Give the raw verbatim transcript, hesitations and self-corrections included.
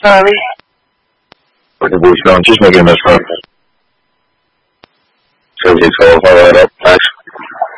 Sorry. With the voicemail, just making a mess up. So it's all right up.